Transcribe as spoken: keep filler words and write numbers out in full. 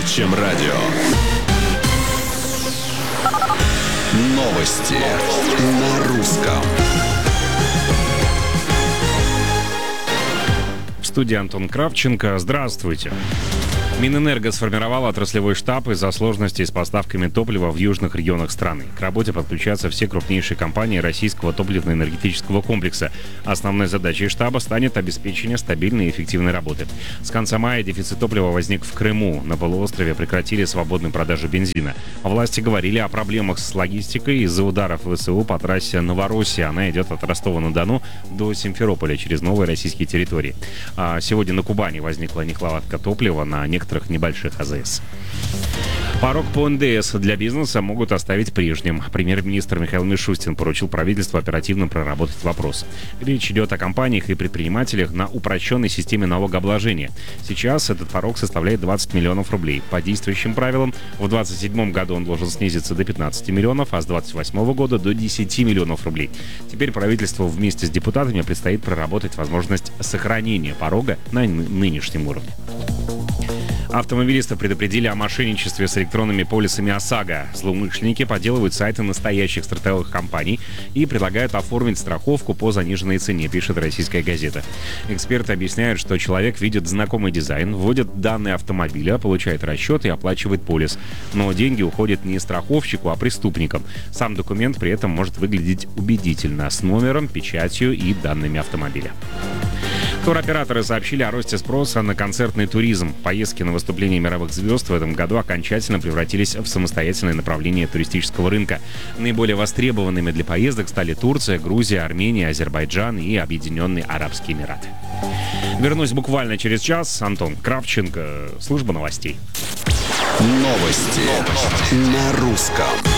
чем радио. Новости на русском. В студии Антон Кравченко. Здравствуйте. Минэнерго сформировал отраслевой штаб из-за сложностей с поставками топлива в южных регионах страны. К работе подключатся все крупнейшие компании российского топливно-энергетического комплекса. Основной задачей штаба станет обеспечение стабильной и эффективной работы. С конца мая дефицит топлива возник в Крыму. На полуострове прекратили свободную продажу бензина. Власти говорили о проблемах с логистикой из-за ударов ВСУ по трассе Новороссия. Она идет от Ростова-на-Дону до Симферополя через новые российские территории. А сегодня на Кубани возникла нехватка топлива на некоторых небольших АЗС. Порог по эн дэ эс для бизнеса могут оставить прежним. Премьер-министр Михаил Мишустин поручил правительству оперативно проработать вопрос. Речь идет о компаниях и предпринимателях на упрощенной системе налогообложения. Сейчас этот порог составляет двадцать миллионов рублей. По действующим правилам, в две тысячи двадцать седьмом году он должен снизиться до пятнадцати миллионов, а с две тысячи двадцать восьмого года до десяти миллионов рублей. Теперь правительству вместе с депутатами предстоит проработать возможность сохранения порога на нынешнем уровне. Автомобилистов предупредили о мошенничестве с электронными полисами ОСАГО. Злоумышленники подделывают сайты настоящих страховых компаний и предлагают оформить страховку по заниженной цене, пишет «Российская газета». Эксперты объясняют, что человек видит знакомый дизайн, вводит данные автомобиля, получает расчет и оплачивает полис. Но деньги уходят не страховщику, а преступникам. Сам документ при этом может выглядеть убедительно, с номером, печатью и данными автомобиля. Туроператоры сообщили о росте спроса на концертный туризм. Поездки на выступления мировых звезд в этом году окончательно превратились в самостоятельное направление туристического рынка. Наиболее востребованными для поездок стали Турция, Грузия, Армения, Азербайджан и Объединенные Арабские Эмираты. Вернусь буквально через час. Антон Кравченко, служба новостей. Новости на русском.